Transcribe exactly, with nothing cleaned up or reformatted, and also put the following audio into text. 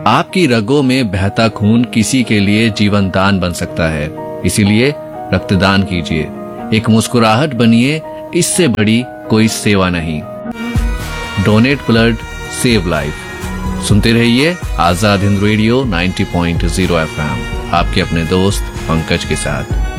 आपकी रगों में बहता खून किसी के लिए जीवन दान बन सकता है, इसीलिए रक्तदान कीजिए। एक मुस्कुराहट बनिए, इससे बड़ी कोई सेवा नहीं। Donate blood, save life. सुनते रहिए आजाद हिंद रेडियो नब्बे पॉइंट शून्य एफ एम, आपके अपने दोस्त पंकज के साथ।